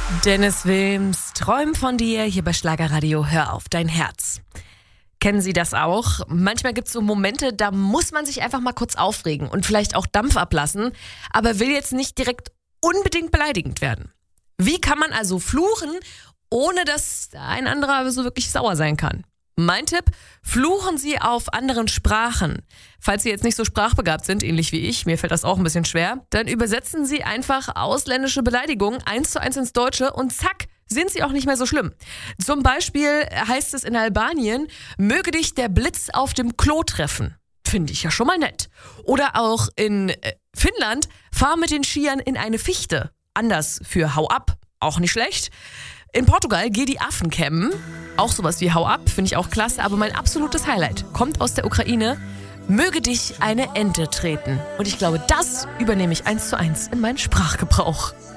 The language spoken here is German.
Dennis Wilms, Träum von dir, hier bei Schlagerradio, hör auf dein Herz. Kennen Sie das auch? Manchmal gibt es so Momente, da muss man sich einfach mal kurz aufregen und vielleicht auch Dampf ablassen, aber will jetzt nicht direkt unbedingt beleidigend werden. Wie kann man also fluchen, ohne dass ein anderer so wirklich sauer sein kann? Mein Tipp, fluchen Sie auf anderen Sprachen. Falls Sie jetzt nicht so sprachbegabt sind, ähnlich wie ich, mir fällt das auch ein bisschen schwer, dann übersetzen Sie einfach ausländische Beleidigungen 1:1 ins Deutsche und zack, sind sie auch nicht mehr so schlimm. Zum Beispiel heißt es in Albanien, möge dich der Blitz auf dem Klo treffen. Finde ich ja schon mal nett. Oder auch in Finnland, fahr mit den Skiern in eine Fichte. Anders für hau ab, auch nicht schlecht. In Portugal, geh die Affen kämmen. Auch sowas wie hau ab, finde ich auch klasse. Aber mein absolutes Highlight kommt aus der Ukraine. Möge dich eine Ente treten. Und ich glaube, das übernehme ich 1:1 in meinen Sprachgebrauch.